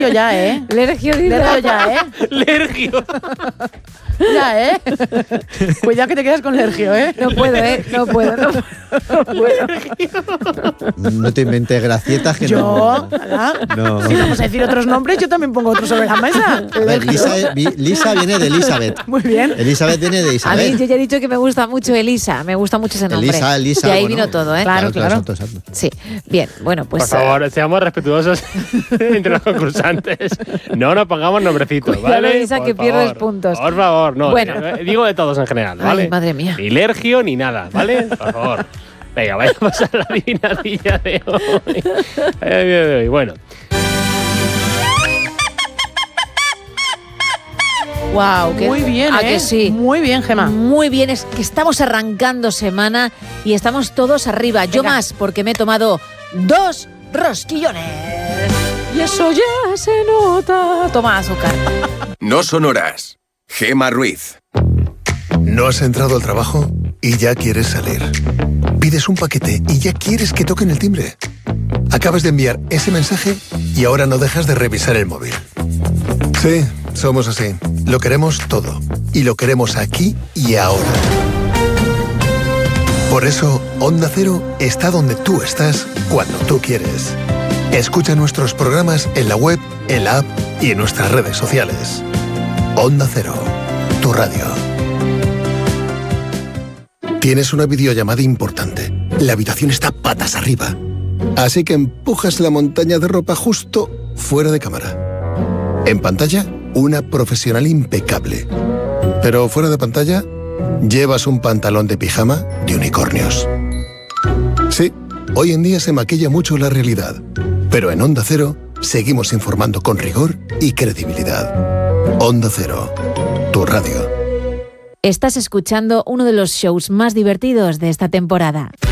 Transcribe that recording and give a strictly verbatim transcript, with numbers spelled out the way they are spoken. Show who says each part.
Speaker 1: ya, ¿eh?
Speaker 2: Lergio, dice.
Speaker 1: Lergio ya, ¿eh?
Speaker 3: Lergio.
Speaker 1: Ya, ¿eh? Cuidado que te quedas con Lergio, ¿eh?
Speaker 2: No puedo, ¿eh? No puedo, no, no puedo.
Speaker 4: No te inventes gracietas que
Speaker 1: yo,
Speaker 4: no.
Speaker 1: ¿verdad?
Speaker 4: No.
Speaker 1: Si vamos a decir otros nombres, yo también pongo otros sobre la mesa.
Speaker 4: A ver, Lisa, Lisa viene de Elizabeth.
Speaker 1: Muy bien.
Speaker 4: Elizabeth viene de
Speaker 2: A
Speaker 4: Isabel.
Speaker 2: mí yo ya he dicho que me gusta mucho Elisa, me gusta mucho ese nombre.
Speaker 4: Elisa, Elisa.
Speaker 2: Y ahí
Speaker 4: bueno,
Speaker 2: vino todo, ¿eh?
Speaker 1: Claro, claro.
Speaker 4: Exacto, exacto.
Speaker 2: Sí, bien, bueno, pues...
Speaker 3: Por favor, seamos respetuosos entre los concursantes. No nos pongamos nombrecitos,
Speaker 2: Cuidado,
Speaker 3: ¿vale?
Speaker 2: Isa,
Speaker 3: Por
Speaker 2: que
Speaker 3: favor.
Speaker 2: pierdes puntos.
Speaker 3: Por favor, no.
Speaker 2: Bueno.
Speaker 3: eh, Digo de todos en general, ¿vale?
Speaker 2: Ay, madre mía.
Speaker 3: Ni Lergio ni nada, ¿vale? Por favor. Venga, vayamos a la adivinadilla de hoy. Ay, ay, ay, bueno.
Speaker 2: Wow, que,
Speaker 1: Muy bien,
Speaker 2: ¿a
Speaker 1: ¿eh?
Speaker 2: que sí?
Speaker 1: Muy bien, Gemma.
Speaker 2: Muy bien, es que estamos arrancando semana y estamos todos arriba. Yo
Speaker 1: Venga.
Speaker 2: más, porque me he tomado dos rosquillones. Y eso ya se nota. Toma azúcar.
Speaker 5: No son horas. Gemma Ruiz.
Speaker 6: No has entrado al trabajo y ya quieres salir. Pides un paquete y ya quieres que toquen el timbre. Acabas de enviar ese mensaje y ahora no dejas de revisar el móvil. Sí, somos así. Lo queremos todo. Y lo queremos aquí y ahora. Por eso, Onda Cero está donde tú estás cuando tú quieres. Escucha nuestros programas en la web, en la app y en nuestras redes sociales. Onda Cero, tu radio. Tienes una videollamada importante. La habitación está patas arriba. Así que empujas la montaña de ropa justo fuera de cámara. En pantalla, una profesional impecable. Pero fuera de pantalla, llevas un pantalón de pijama de unicornios. Sí, hoy en día se maquilla mucho la realidad. Pero en Onda Cero, seguimos informando con rigor y credibilidad. Onda Cero, tu radio.
Speaker 2: Estás escuchando uno de los shows más divertidos de esta temporada.